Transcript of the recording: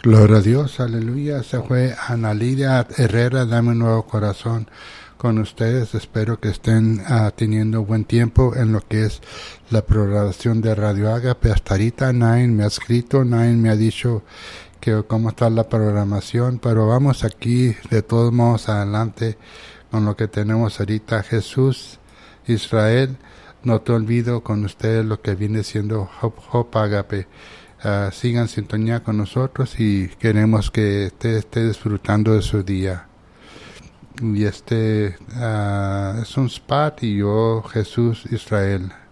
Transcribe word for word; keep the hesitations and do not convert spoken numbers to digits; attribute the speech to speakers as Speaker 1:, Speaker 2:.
Speaker 1: Gloria a Dios, aleluya. Se fue Ana Lidia Herrera, dame un nuevo corazón con ustedes. Espero que estén uh, teniendo buen tiempo en lo que es la programación de Radio Agape. Hasta ahorita Nain me ha escrito, Nain me ha dicho que cómo está la programación, pero vamos aquí de todos modos adelante con lo que tenemos ahorita. Jesús, Israel, no te olvido con ustedes lo que viene siendo Hope, Hope Agape. Uh, sigan sintonía con nosotros y queremos que usted esté disfrutando de su día. Y este uh, es un spot y yo, Jesús, Israel.